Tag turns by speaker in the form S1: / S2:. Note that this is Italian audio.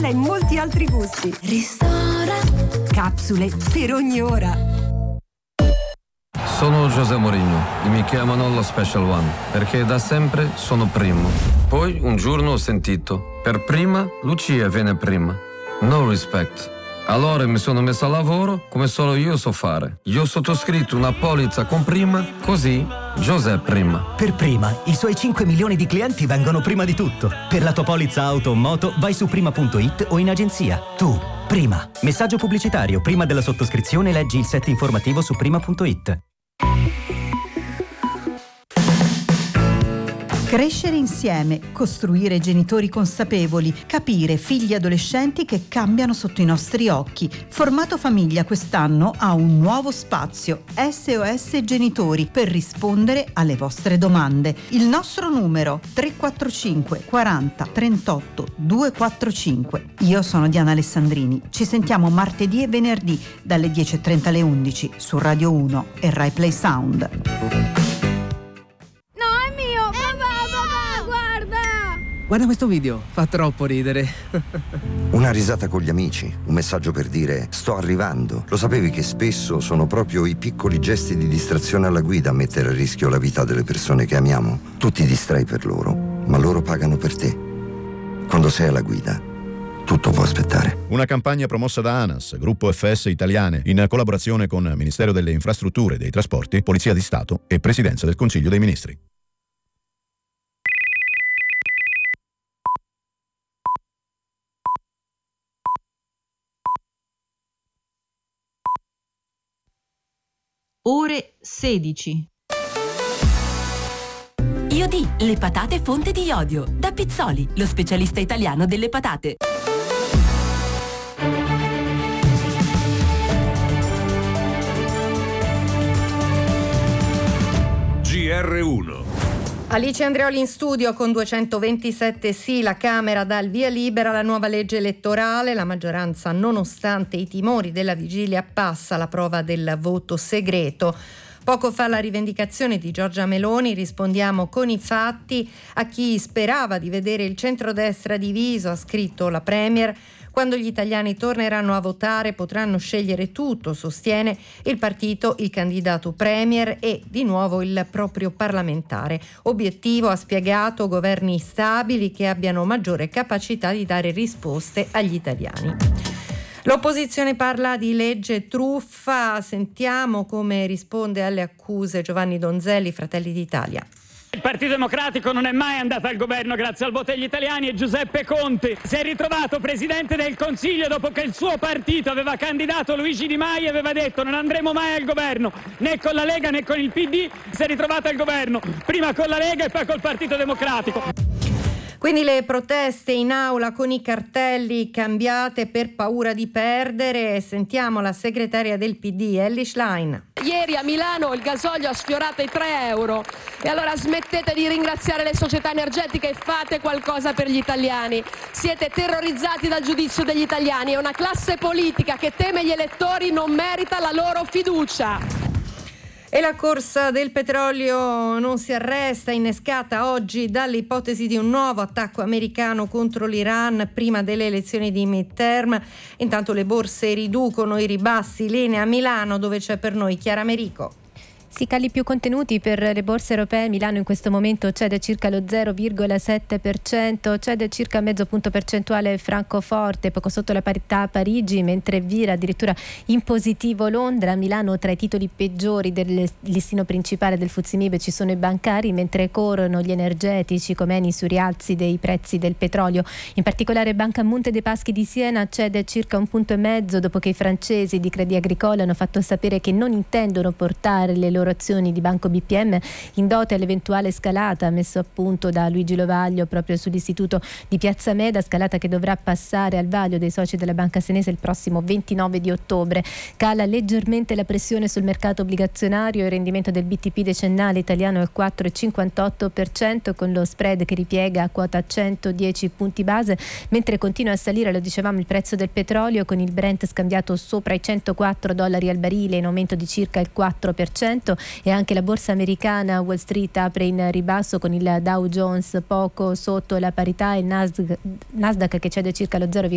S1: e molti altri gusti. Capsule per ogni ora.
S2: Sono José Mourinho e mi chiamano lo Special One perché da sempre sono primo. Poi un giorno ho sentito: per prima Lucia viene prima. No respect. Allora mi sono messo a lavoro come solo io so fare. Io ho sottoscritto una polizza con Prima, così José Prima.
S3: Per Prima, i suoi 5 milioni di clienti vengono prima di tutto. Per la tua polizza auto o moto vai su prima.it o in agenzia. Tu, Prima. Messaggio pubblicitario. Prima della sottoscrizione leggi il set informativo su prima.it.
S4: Crescere insieme, costruire genitori consapevoli, capire figli adolescenti che cambiano sotto i nostri occhi. Formato Famiglia quest'anno ha un nuovo spazio, SOS Genitori, per rispondere alle vostre domande. Il nostro numero 345 40 38 245. Io sono Diana Alessandrini. Ci sentiamo martedì e venerdì dalle 10:30 alle 11 su Radio 1 e Rai Play Sound.
S5: Guarda questo video, fa troppo ridere.
S6: Una risata con gli amici, un messaggio per dire sto arrivando. Lo sapevi che spesso sono proprio i piccoli gesti di distrazione alla guida a mettere a rischio la vita delle persone che amiamo? Tu ti distrai per loro, ma loro pagano per te. Quando sei alla guida, tutto può aspettare.
S7: Una campagna promossa da ANAS, Gruppo FS Italiane, in collaborazione con Ministero delle Infrastrutture e dei Trasporti, Polizia di Stato e Presidenza del Consiglio dei Ministri.
S8: Ore 16.
S9: Iodi, le patate fonte di iodio. Da Pizzoli, lo specialista italiano delle patate.
S10: GR1.
S11: Alice Andreoli in studio con 227 sì, la Camera dà il via libera alla nuova legge elettorale, la maggioranza nonostante i timori della vigilia passa alla prova del voto segreto. Poco fa la rivendicazione di Giorgia Meloni, rispondiamo con i fatti a chi sperava di vedere il centrodestra diviso, ha scritto la Premier. Quando gli italiani torneranno a votare potranno scegliere tutto, sostiene il partito, il candidato premier e di nuovo il proprio parlamentare. Obiettivo, ha spiegato, governi stabili che abbiano maggiore capacità di dare risposte agli italiani. L'opposizione parla di legge truffa, sentiamo come risponde alle accuse Giovanni Donzelli, Fratelli d'Italia.
S12: Il Partito Democratico non è mai andato al governo grazie al voto degli italiani e Giuseppe Conte si è ritrovato Presidente del Consiglio dopo che il suo partito aveva candidato Luigi Di Maio e aveva detto non andremo mai al governo né con la Lega né con il PD, si è ritrovato al governo prima con la Lega e poi col Partito Democratico.
S11: Quindi le proteste in aula con i cartelli cambiate per paura di perdere. Sentiamo la segretaria del PD, Elly Schlein.
S13: Ieri a Milano il gasolio ha sfiorato i 3 euro e allora smettete di ringraziare le società energetiche e fate qualcosa per gli italiani. Siete terrorizzati dal giudizio degli italiani e una classe politica che teme gli elettori non merita la loro fiducia.
S11: E la corsa del petrolio non si arresta, innescata oggi dall'ipotesi di un nuovo attacco americano contro l'Iran prima delle elezioni di midterm. Intanto le borse riducono i ribassi, linea a Milano dove c'è per noi Chiara Merico.
S14: Si cali più contenuti per le borse europee. Milano in questo momento cede circa lo 0,7%, cede circa mezzo punto percentuale Francoforte, poco sotto la parità a Parigi, mentre vira addirittura in positivo Londra. A Milano tra i titoli peggiori del listino principale del FTSE MIB ci sono i bancari, mentre corrono gli energetici come Eni su rialzi dei prezzi del petrolio. In particolare Banca Monte dei Paschi di Siena cede circa 1,5 punti dopo che i francesi di Crédit Agricole hanno fatto sapere che non intendono portare le loro azioni di Banco BPM in dote all'eventuale scalata messo a punto da Luigi Lovaglio proprio sull'istituto di Piazza Meda, scalata che dovrà passare al vaglio dei soci della banca senese il prossimo 29 di ottobre. Cala leggermente la pressione sul mercato obbligazionario, il rendimento del BTP decennale italiano è il 4,58% con lo spread che ripiega a quota 110 punti base, mentre continua a salire, lo dicevamo, il prezzo del petrolio con il Brent scambiato sopra i $104 al barile in aumento di circa il 4%. E anche la borsa americana, Wall Street apre in ribasso con il Dow Jones poco sotto la parità e il Nasdaq che cede circa lo 0,5%.